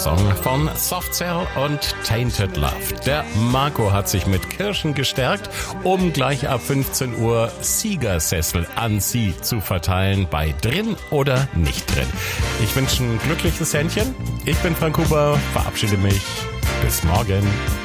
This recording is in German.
Song von Soft Cell und Tainted Love. Der Marco hat sich mit Kirschen gestärkt, um gleich ab 15 Uhr Siegersessel an Sie zu verteilen bei Drin oder Nicht Drin. Ich wünsche ein glückliches Händchen. Ich bin Frank Huber, verabschiede mich. Bis morgen.